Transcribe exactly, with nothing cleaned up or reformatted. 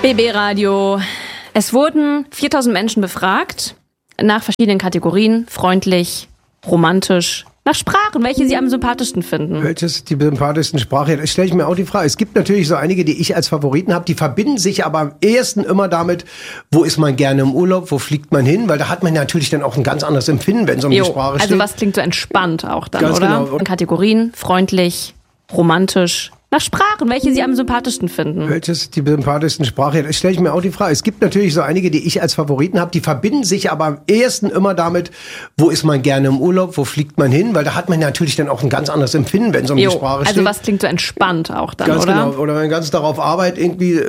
B B Radio. Es wurden viertausend Menschen befragt nach verschiedenen Kategorien, freundlich, romantisch, nach Sprachen, welche sie am sympathischsten finden. Welches die sympathischsten Sprache? Das stelle ich mir auch die Frage. Es gibt natürlich so einige, die ich als Favoriten habe, die verbinden sich aber am ehesten immer damit, wo ist man gerne im Urlaub, wo fliegt man hin, weil da hat man natürlich dann auch ein ganz anderes Empfinden, wenn es um Jo, die Sprache also steht. was klingt so entspannt auch dann, Ganz oder? genau. Kategorien, freundlich, romantisch, nach Sprachen, welche sie am sympathischsten finden. Welches die sympathischsten Sprache? Das stelle ich mir auch die Frage. Es gibt natürlich so einige, die ich als Favoriten habe, die verbinden sich aber am ehesten immer damit, wo ist man gerne im Urlaub, wo fliegt man hin, weil da hat man natürlich dann auch ein ganz anderes Empfinden, wenn es um Jo, die Sprache also steht. was klingt so entspannt auch dann, Ganz oder? genau. Oder wenn ganz darauf arbeitet, irgendwie